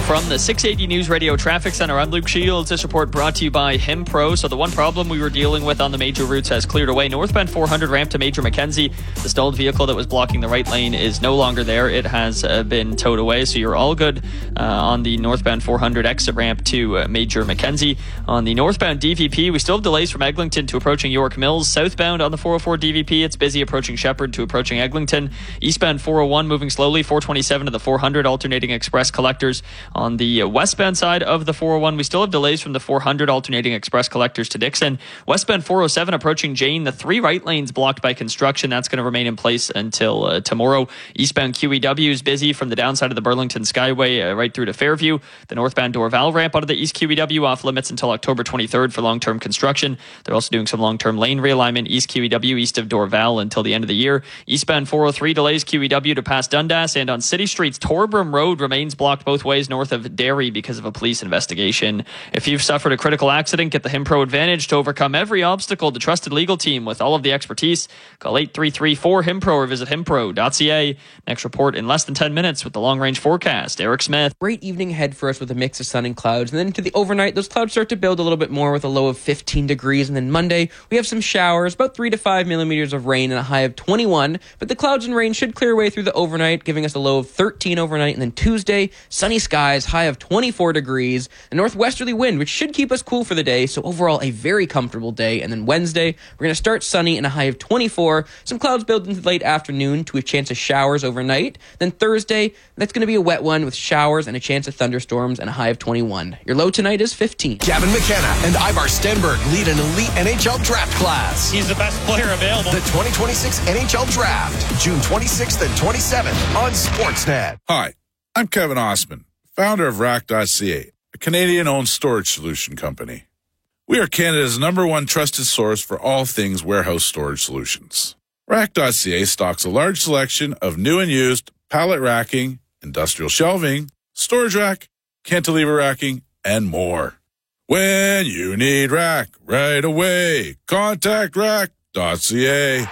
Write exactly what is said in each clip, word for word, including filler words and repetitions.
From the six eighty News Radio Traffic Center, I'm Luke Shields. This report brought to you by Himpro. So the one problem we were dealing with on the major routes has cleared away. Northbound four hundred ramp to Major Mackenzie. The stalled vehicle that was blocking the right lane is no longer there. It has uh, been towed away. So you're all good uh, on the northbound four hundred exit ramp to uh, Major Mackenzie. On the northbound D V P, we still have delays from Eglinton to approaching York Mills. Southbound on the four oh four D V P, it's busy approaching Shepherd to approaching Eglinton. Eastbound four oh one moving slowly. four twenty-seven to the four hundred alternating express collectors. On the westbound side of the four oh one, we still have delays from the four hundred alternating express collectors to Dixon. Westbound four oh seven approaching Jane. The three right lanes blocked by construction. That's going to remain in place until uh, tomorrow. Eastbound Q E W is busy from the downside of the Burlington Skyway uh, right through to Fairview. The northbound Dorval ramp out of the East Q E W off limits until October twenty-third for long-term construction. They're also doing some long-term lane realignment East Q E W east of Dorval until the end of the year. Eastbound four oh three delays Q E W to past Dundas, and on city streets, Torbram Road remains blocked both ways north of Derry because of a police investigation. If you've suffered a critical accident, get the Himpro Advantage to overcome every obstacle. The trusted legal team with all of the expertise. Call eight three three four Himpro or visit himpro dot c a. Next report in less than ten minutes with the long-range forecast. Eric Smith. Great evening ahead for us with a mix of sun and clouds. And then into the overnight, those clouds start to build a little bit more with a low of fifteen degrees. And then Monday, we have some showers, about three to five millimeters of rain and a high of twenty-one. But the clouds and rain should clear away through the overnight, giving us a low of thirteen overnight. And then Tuesday, sunny skies, high of twenty-four degrees. A northwesterly wind, which should keep us cool for the day. So overall, a very comfortable day. And then Wednesday, we're going to start sunny and a high of twenty-four. Some clouds build into the late afternoon to a chance of showers overnight. Then Thursday, that's going to be a wet one with showers and a chance of thunderstorms and a high of twenty-one. Your low tonight is fifteen. Gavin McKenna and Ivar Stenberg lead an elite N H L draft class. He's the best player available. The twenty twenty-six N H L Draft, June twenty-sixth and twenty-seventh on Sportsnet. Hi, I'm Kevin Osman, founder of Rack dot c a, a Canadian-owned storage solution company. We are Canada's number one trusted source for all things warehouse storage solutions. Rack dot c a stocks a large selection of new and used pallet racking, industrial shelving, storage rack, cantilever racking, and more. When you need rack right away, contact Rack dot c a.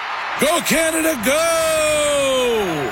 Go Canada, go!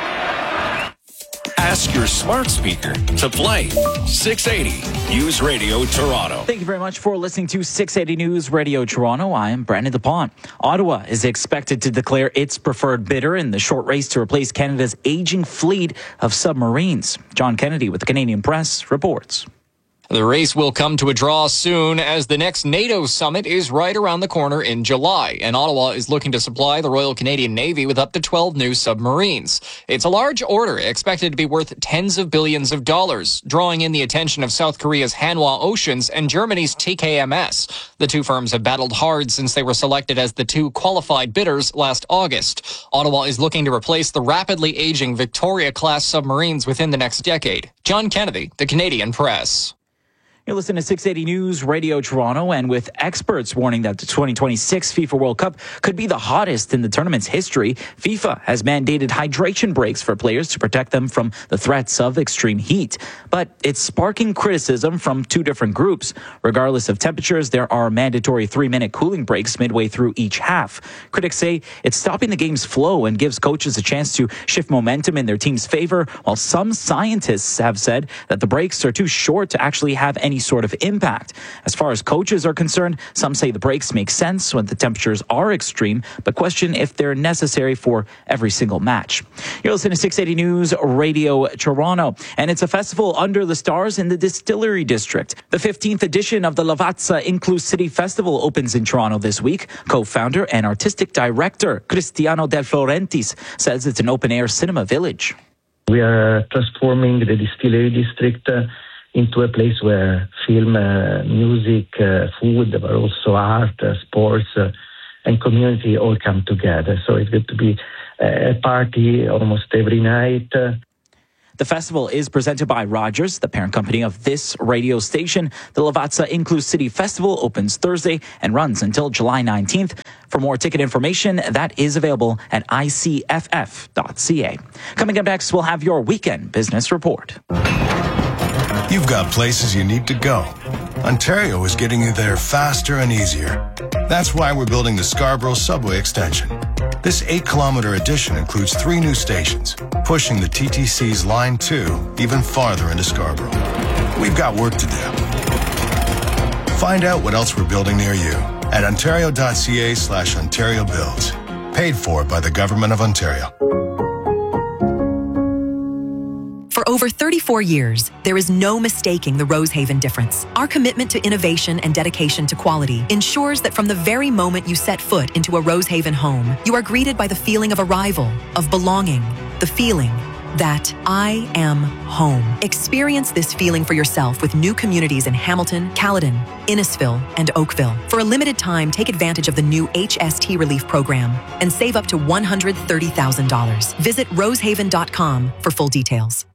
Ask your smart speaker to play six eighty News Radio Toronto. Thank you very much for listening to six eighty News Radio Toronto. I am Brandon DuPont. Ottawa is expected to declare its preferred bidder in the short race to replace Canada's aging fleet of submarines. John Kennedy with the Canadian Press reports. The race will come to a draw soon as the next NATO summit is right around the corner in July, and Ottawa is looking to supply the Royal Canadian Navy with up to twelve new submarines. It's a large order expected to be worth tens of billions of dollars, drawing in the attention of South Korea's Hanwha Oceans and Germany's T K M S. The two firms have battled hard since they were selected as the two qualified bidders last August. Ottawa is looking to replace the rapidly aging Victoria-class submarines within the next decade. John Kennedy, the Canadian Press. You're listening to six eighty News Radio Toronto, and with experts warning that the twenty twenty-six FIFA World Cup could be the hottest in the tournament's history, FIFA has mandated hydration breaks for players to protect them from the threats of extreme heat. But it's sparking criticism from two different groups. Regardless of temperatures, there are mandatory three-minute cooling breaks midway through each half. Critics say it's stopping the game's flow and gives coaches a chance to shift momentum in their team's favor, while some scientists have said that the breaks are too short to actually have any sort of impact. As far as coaches are concerned, some say the breaks make sense when the temperatures are extreme, but question if they're necessary for every single match. You're listening to six eighty News Radio Toronto, and it's a festival under the stars in the Distillery District. The fifteenth edition of the Lavazza Inclusivity Festival opens in Toronto this week. Co-founder and artistic director Cristiano Del Florentis says it's an open-air cinema village. We are transforming the Distillery District uh, into a place where film, uh, music, uh, food, but also art, uh, sports, uh, and community all come together. So it's going to be a party almost every night. Uh, The festival is presented by Rogers, the parent company of this radio station. The Lavazza Inclusivity Festival opens Thursday and runs until July nineteenth. For more ticket information, that is available at I C F F dot C A. Coming up next, we'll have your weekend business report. You've got places you need to go. Ontario is getting you there faster and easier. That's why we're building the Scarborough Subway Extension. This eight-kilometer addition includes three new stations, pushing the T T C's Line two even farther into Scarborough. We've got work to do. Find out what else we're building near you at ontario.ca slash Ontario Builds. Paid for by the Government of Ontario. For over thirty-four years, there is no mistaking the Rosehaven difference. Our commitment to innovation and dedication to quality ensures that from the very moment you set foot into a Rosehaven home, you are greeted by the feeling of arrival, of belonging, the feeling that I am home. Experience this feeling for yourself with new communities in Hamilton, Caledon, Innisfil, and Oakville. For a limited time, take advantage of the new H S T Relief Program and save up to one hundred thirty thousand dollars. Visit rosehaven dot com for full details.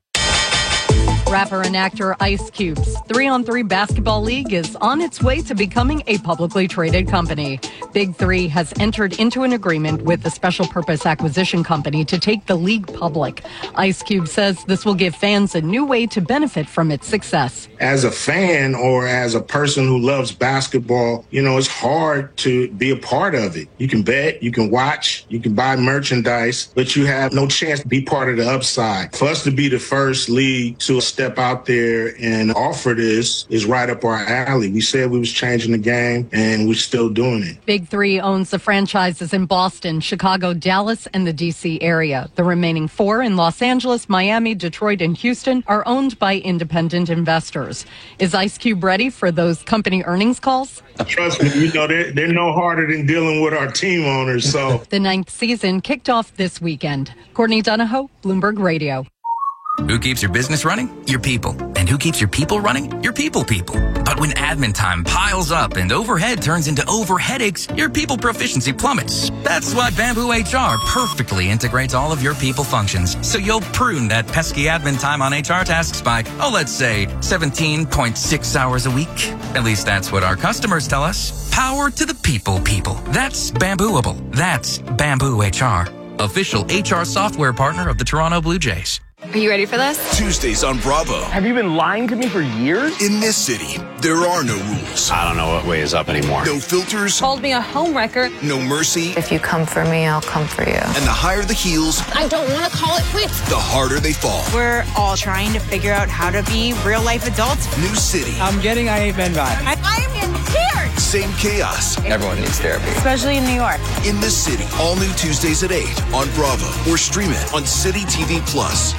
Rapper and actor Ice Cube's three on three Basketball League is on its way to becoming a publicly traded company. Big Three has entered into an agreement with the special purpose acquisition company to take the league public. Ice Cube says this will give fans a new way to benefit from its success. As a fan or as a person who loves basketball, you know, it's hard to be a part of it. You can bet, you can watch, you can buy merchandise, but you have no chance to be part of the upside. For us to be the first league to step out there and offer this is right up our alley. We said we was changing the game, and we're still doing it. Big Three owns the franchises in Boston, Chicago, Dallas, and the D C area. The remaining four in Los Angeles, Miami, Detroit, and Houston are owned by independent investors. Is Ice Cube ready for those company earnings calls? Trust me, you know, they're, they're no harder than dealing with our team owners. So the ninth season kicked off this weekend. Courtney Donahoe, Bloomberg Radio. Who keeps your business running? Your people. And who keeps your people running? Your people people. But when admin time piles up and overhead turns into over headaches, your people proficiency plummets. That's why Bamboo H R perfectly integrates all of your people functions. So you'll prune that pesky admin time on H R tasks by, oh, let's say seventeen point six hours a week. At least that's what our customers tell us. Power to the people people. That's Bambooable. That's Bamboo H R. Official H R software partner of the Toronto Blue Jays. Are you ready for this? Tuesdays on Bravo. Have you been lying to me for years? In this city, there are no rules. I don't know what way is up anymore. No filters. Called me a homewrecker. No mercy. If you come for me, I'll come for you. And the higher the heels, I don't want to call it quits. The harder they fall. We're all trying to figure out how to be real life adults. New city. I'm getting I Ain't Been vibe. I, I am in tears. Same chaos. Everyone needs therapy. Especially in New York. In this city. All new Tuesdays at eight on Bravo. Or stream it on City T V Plus.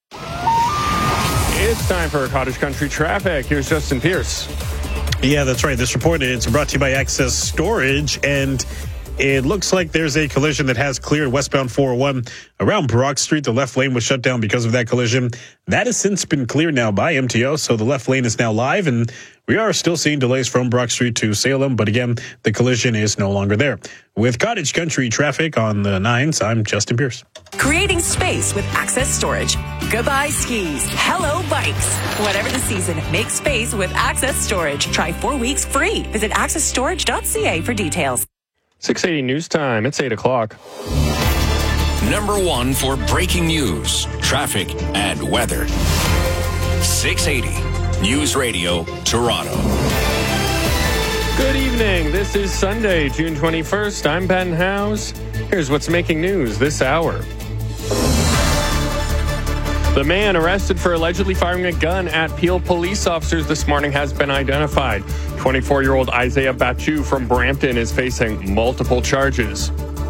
It's time for Cottage Country Traffic. Here's Justin Pierce. Yeah, that's right. This report is brought to you by Access Storage, and it looks like there's a collision that has cleared westbound four oh one around Brock Street. The left lane was shut down because of that collision. That has since been cleared now by M T O, so the left lane is now live, and we are still seeing delays from Brock Street to Salem, but again, the collision is no longer there. With Cottage Country Traffic on the nines, I'm Justin Pierce. Creating space with Access Storage. Goodbye skis. Hello bikes. Whatever the season, make space with Access Storage. Try four weeks free. Visit access storage dot c a for details. six eighty News Time. It's eight o'clock. Number one for breaking news, traffic, and weather. six eighty News Radio, Toronto. Good evening. This is Sunday, June twenty-first. I'm Ben Howes. Here's what's making news this hour. The man arrested for allegedly firing a gun at Peel police officers this morning has been identified. twenty-four-year-old Isaiah Bachu from Brampton is facing multiple charges.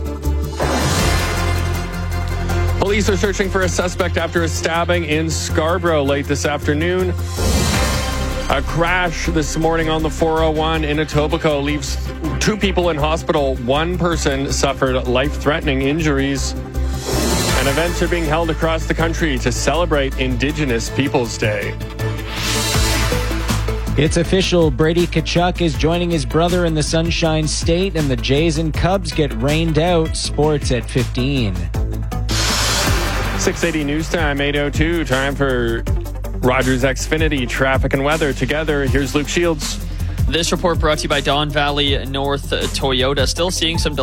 Police are searching for a suspect after a stabbing in Scarborough late this afternoon. A crash this morning on the four oh one in Etobicoke leaves two people in hospital. One person suffered life-threatening injuries. And events are being held across the country to celebrate Indigenous Peoples Day. It's official. Brady Tkachuk is joining his brother in the Sunshine State, and the Jays and Cubs get rained out. Sports at fifteen. six eighty News Time, eight oh two. Time for Rogers Xfinity traffic and weather. Together, here's Luke Shields. This report brought to you by Don Valley North Toyota. Still seeing some